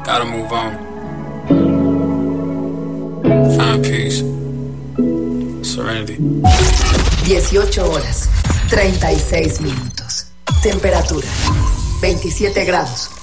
Gotta move on. Find peace. Serenity. 18 horas, 36 minutos. Temperatura, 27 grados.